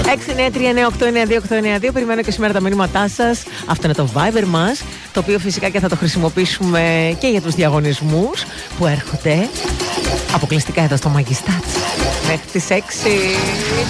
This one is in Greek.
6939892. Περιμένω και σήμερα τα μηνύματά σας. Αυτό είναι το Viber μας, το οποίο φυσικά και θα το χρησιμοποιήσουμε και για τους διαγωνισμούς που έρχονται αποκλειστικά εδώ στο Μαγκιστάτ μέχρι τις 6.